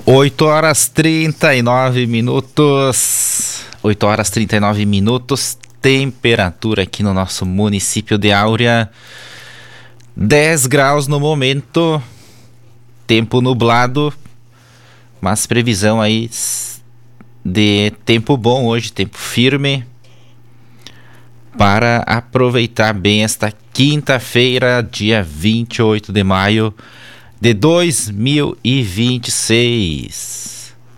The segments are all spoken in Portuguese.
8h39. 8h39, temperatura aqui no nosso município de Áurea, 10 graus no momento, tempo nublado, mas previsão aí de tempo bom hoje, tempo firme, para aproveitar bem esta quinta-feira, dia 28 de maio de 2026.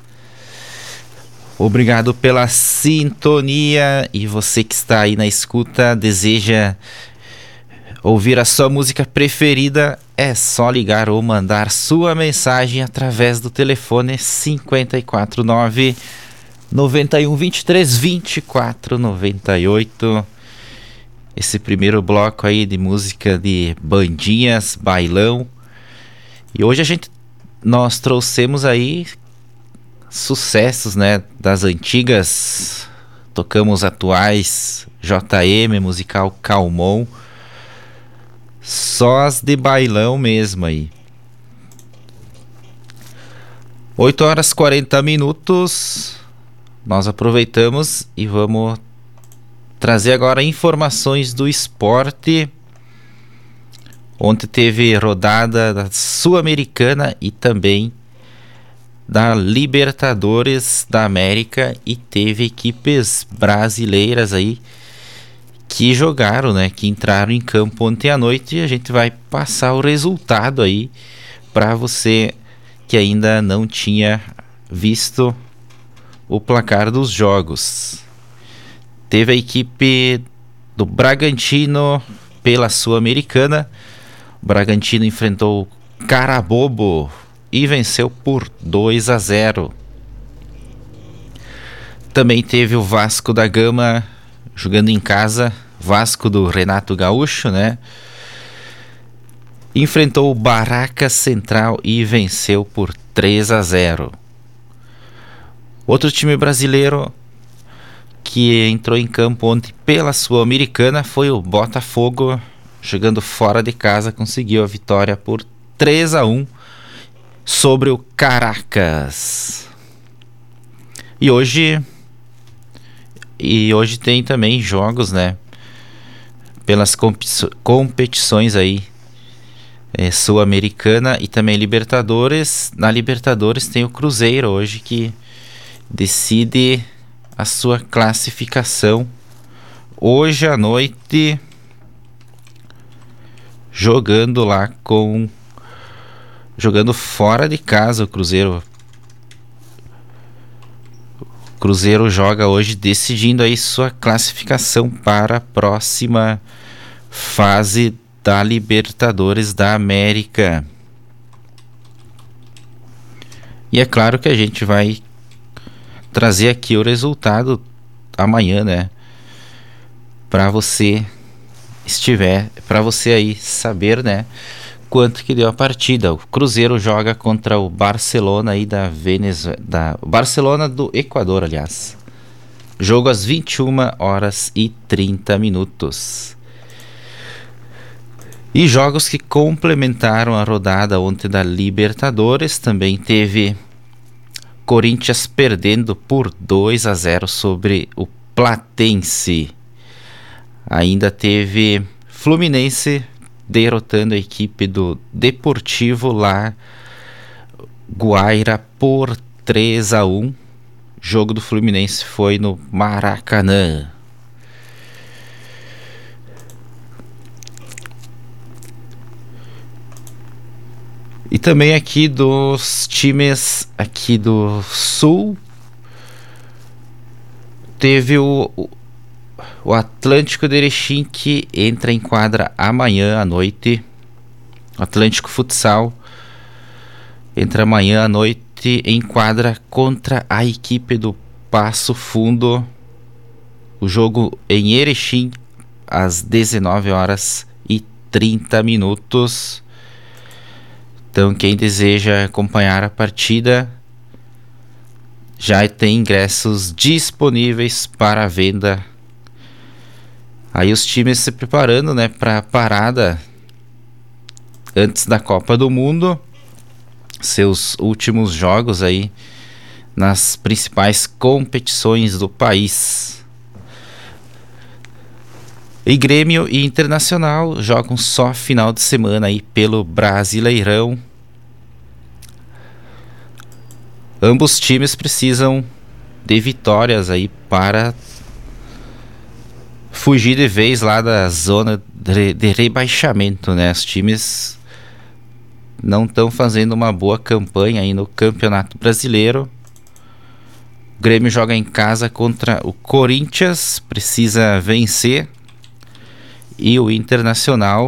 Obrigado pela sintonia, e você que está aí na escuta, deseja ouvir a sua música preferida, é só ligar ou mandar sua mensagem através do telefone 549 91 23 24 98. Esse primeiro bloco aí de música de bandinhas, bailão. E hoje nós trouxemos aí sucessos, né, das antigas, tocamos atuais, JM, musical Calmon, só as de bailão mesmo aí. 8h40, nós aproveitamos e vamos trazer agora informações do esporte. Ontem teve rodada da Sul-Americana e também da Libertadores da América, e teve equipes brasileiras aí que jogaram, né, que entraram em campo ontem à noite, e a gente vai passar o resultado aí para você que ainda não tinha visto o placar dos jogos. Teve a equipe do Bragantino pela Sul-Americana. O Bragantino enfrentou o Carabobo e venceu por 2-0. Também teve o Vasco da Gama jogando em casa, Vasco do Renato Gaúcho, né? Enfrentou o Barracas Central e venceu por 3-0. Outro time brasileiro que entrou em campo ontem pela Sul-Americana foi o Botafogo, jogando fora de casa, conseguiu a vitória por 3-1 sobre o Caracas. E hoje tem também jogos, né, pelas competições aí, Sul-Americana e também Libertadores. Na Libertadores tem o Cruzeiro hoje, que decide a sua classificação hoje à noite, jogando fora de casa. O Cruzeiro joga hoje, decidindo aí sua classificação para a próxima fase da Libertadores da América. E é claro que a gente vai trazer aqui o resultado amanhã, né, para você aí saber, né, quanto que deu a partida. O Cruzeiro joga contra o Barcelona aí da Venezuela, Barcelona do Equador, aliás. Jogo às 21h30. E jogos que complementaram a rodada ontem da Libertadores, também teve Corinthians perdendo por 2-0 sobre o Platense. Ainda teve Fluminense derrotando a equipe do Deportivo La Guaira por 3-1. Jogo do Fluminense foi no Maracanã. E também aqui dos times aqui do Sul, teve o Atlântico de Erechim, que entra em quadra amanhã à noite. O Atlântico Futsal entra amanhã à noite em quadra contra a equipe do Passo Fundo. O jogo em Erechim às 19h30. Então, quem deseja acompanhar a partida, já tem ingressos disponíveis para venda. Aí os times se preparando, né, para a parada antes da Copa do Mundo. seus últimos jogos aí nas principais competições do país. E Grêmio e Internacional jogam só final de semana aí pelo Brasileirão. Ambos times precisam de vitórias aí para fugir de vez lá da zona de rebaixamento, né? Os times não estão fazendo uma boa campanha aí no Campeonato Brasileiro. O Grêmio joga em casa contra o Corinthians, precisa vencer. E o Internacional,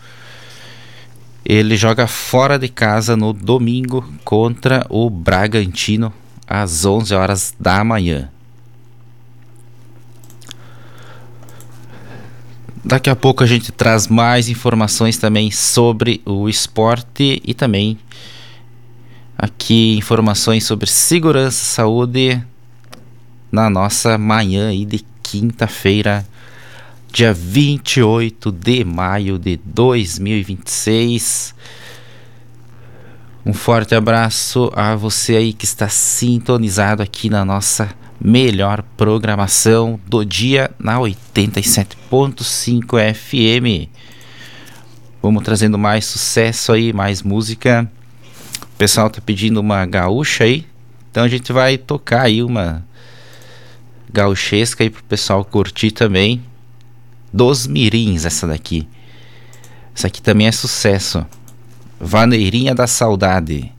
ele joga fora de casa no domingo contra o Bragantino às 11 horas da manhã. Daqui a pouco a gente traz mais informações também sobre o esporte e também aqui informações sobre segurança e saúde na nossa manhã aí de quinta-feira, dia 28 de maio de 2026. Um forte abraço a você aí que está sintonizado aqui na nossa melhor programação do dia na 87.5 FM. Vamos trazendo mais sucesso aí, mais música. O pessoal tá pedindo uma gaúcha aí, então a gente vai tocar aí uma gauchesca aí pro pessoal curtir também. Dos Mirins, essa daqui. Essa aqui também é sucesso. Vaneirinha da Saudade.